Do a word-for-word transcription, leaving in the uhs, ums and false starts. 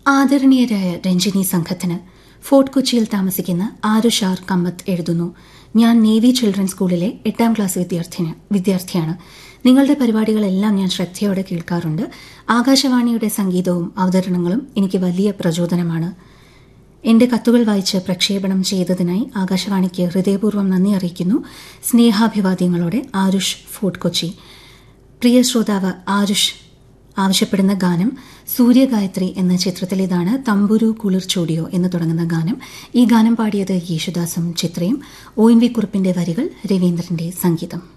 ആദരണീയരായ രഞ്ജിനി സംഘത്തിന് ഫോർട്ട് കൊച്ചിയിൽ താമസിക്കുന്ന ആരുഷാർ കമ്മത്ത് എഴുതുന്നു. ഞാൻ നേവി ചിൽഡ്രൻ സ്കൂളിലെ എട്ടാം ക്ലാസ് വിദ്യാർത്ഥിയാണ്. നിങ്ങളുടെ പരിപാടികളെല്ലാം ഞാൻ ശ്രദ്ധയോടെ കേൾക്കാറുണ്ട്. ആകാശവാണിയുടെ സംഗീതവും അവതരണങ്ങളും എനിക്ക് വലിയ പ്രചോദനമാണ്. എന്റെ കത്തുകൾ വായിച്ച് പ്രക്ഷേപണം ചെയ്തതിനായി ആകാശവാണിക്ക് ഹൃദയപൂർവ്വം നന്ദി അറിയിക്കുന്നു. സ്നേഹാഭിവാദ്യങ്ങളോടെ ആരുഷ്, ഫോർട്ട് കൊച്ചി. പ്രിയ ശ്രോതാവ് ആരുഷ് ആവശ്യപ്പെടുന്ന ഗാനം സൂര്യഗായത്രി എന്ന ചിത്രത്തിലേതാണ്. തമ്പുരു കുളിർ ചൂടിയോ എന്ന് തുടങ്ങുന്ന ഗാനം. ഈ ഗാനം പാടിയത് യേശുദാസും ചിത്രയും. ഒ എൻ വി കുറുപ്പിന്റെ വരികൾ, രവീന്ദ്രന്റെ സംഗീതം.